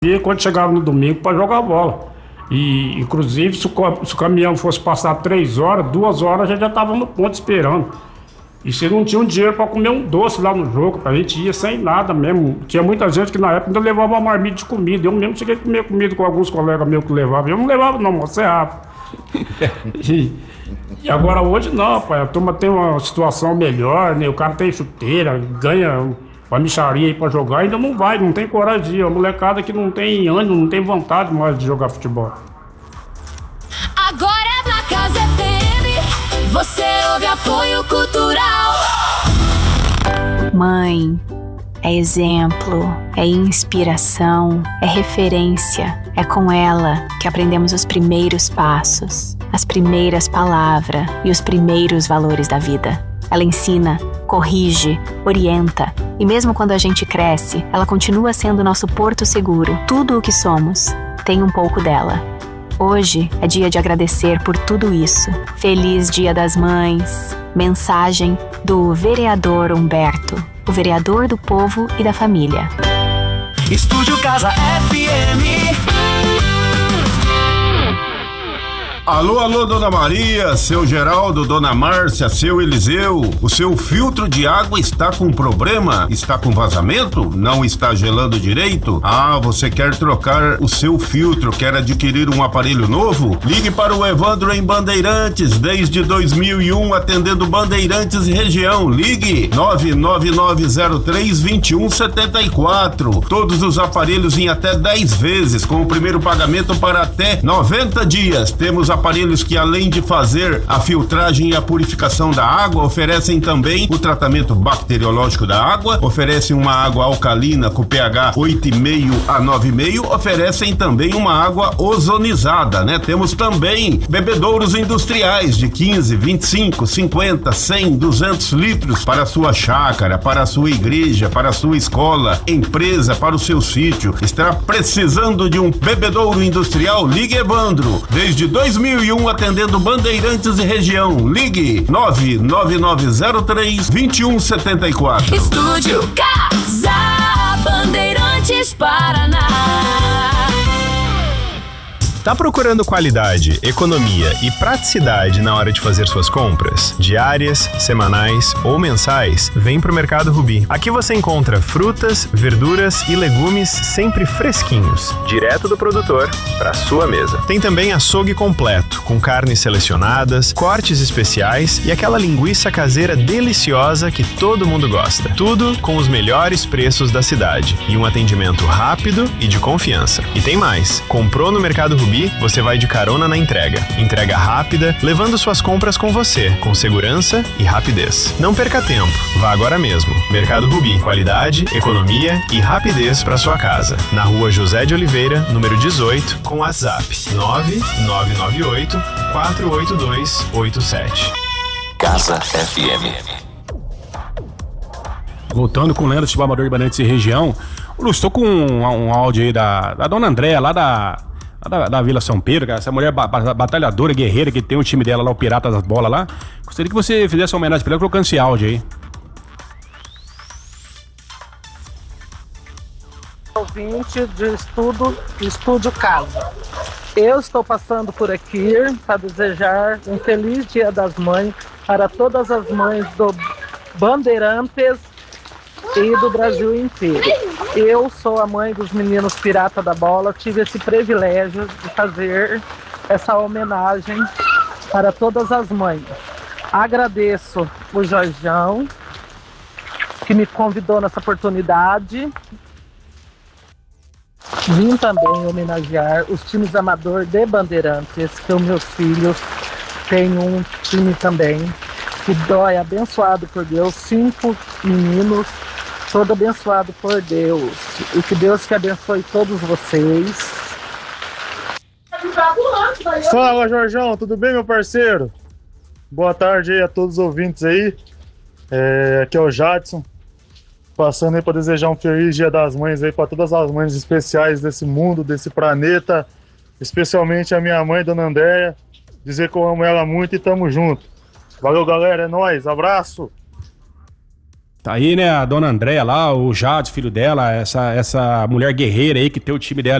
E quando chegava no domingo para jogar bola. E, inclusive, se o caminhão fosse passar 3 horas, 2 horas a gente já estava no ponto esperando. E se não tinha um dinheiro para comer um doce lá no jogo, a gente ia sem nada mesmo. Tinha muita gente que na época ainda levava uma marmita de comida. Eu mesmo cheguei a comer comida com alguns colegas meus que levavam. Eu não levava não, você E agora hoje não, pai. A turma tem uma situação melhor, né? O cara tem chuteira, ganha uma mixaria aí pra jogar, ainda não vai, não tem coragem de ir. A molecada que não tem ânimo, não tem vontade mais de jogar futebol. Agora na Casa FM, você ouve Apoio Cultural. Mãe é exemplo, é inspiração, é referência. É com ela que aprendemos os primeiros passos, as primeiras palavras e os primeiros valores da vida. Ela ensina, corrige, orienta. E mesmo quando a gente cresce, ela continua sendo nosso porto seguro. Tudo o que somos tem um pouco dela. Hoje é dia de agradecer por tudo isso. Feliz Dia das Mães. Mensagem do vereador Humberto, o vereador do povo e da família. Estúdio Casa FM. Alô, alô, Dona Maria, seu Geraldo, Dona Márcia, seu Eliseu, o seu filtro de água está com problema? Está com vazamento? Não está gelando direito? Ah, você quer trocar o seu filtro, quer adquirir um aparelho novo? Ligue para o Evandro em Bandeirantes, desde 2001 atendendo Bandeirantes e região. Ligue 99903-2174. Todos os aparelhos em até 10 vezes, com o primeiro pagamento para até 90 dias. Temos aparelhos que, além de fazer a filtragem e a purificação da água, oferecem também o tratamento bacteriológico da água, oferecem uma água alcalina com pH 8,5 a 9,5, oferecem também uma água ozonizada, né? Temos também bebedouros industriais de 15, 25, 50, 100, 200 litros para a sua chácara, para a sua igreja, para a sua escola, empresa, para o seu sítio. Está precisando de um bebedouro industrial? Ligue Evandro, desde 2001 atendendo Bandeirantes e região. Ligue 99903-2174. Estúdio Casa Bandeirantes Paraná. Tá procurando qualidade, economia e praticidade na hora de fazer suas compras? Diárias, semanais ou mensais? Vem pro Mercado Rubi. Aqui você encontra frutas, verduras e legumes sempre fresquinhos, direto do produtor para sua mesa. Tem também açougue completo, com carnes selecionadas, cortes especiais e aquela linguiça caseira deliciosa que todo mundo gosta. Tudo com os melhores preços da cidade e um atendimento rápido e de confiança. E tem mais. Comprou no Mercado Rubi, você vai de carona na entrega. Entrega rápida, levando suas compras com você, com segurança e rapidez. Não perca tempo, vá agora mesmo. Mercado Rubi, qualidade, economia e rapidez para sua casa. Na rua José de Oliveira, número 18, com WhatsApp 9998-48287. Casa FM. Voltando com o Leandro Futebol Amador de Bandeirantes e região, eu estou com um áudio aí da dona Andréa, lá da Vila São Pedro, cara, essa mulher batalhadora, guerreira, que tem o time dela lá, o Pirata das Bolas lá. Gostaria que você fizesse uma homenagem pra ela colocando esse áudio aí. Ouvinte de Estúdio Casa. Eu estou passando por aqui para desejar um feliz Dia das Mães para todas as mães do Bandeirantes e do Brasil inteiro. Eu sou a mãe dos meninos Pirata da Bola, tive esse privilégio de fazer essa homenagem para todas as mães. Agradeço o Jorjão, que me convidou nessa oportunidade. Vim também homenagear os times amador de Bandeirantes, que os meus filhos têm um time também, que é abençoado por Deus, 5 meninos, todo abençoado por Deus. E que Deus que abençoe todos vocês. Fala, Jorjão, tudo bem, meu parceiro? Boa tarde aí a todos os ouvintes aí. Aqui é o Jadson, passando aí para desejar um feliz Dia das Mães aí para todas as mães especiais desse mundo, desse planeta, especialmente a minha mãe, Dona Andréia. Dizer que eu amo ela muito e tamo junto. Valeu, galera, é nóis, abraço! Tá aí, né, a dona Andréia lá, o Jades, filho dela, essa mulher guerreira aí que tem o time dela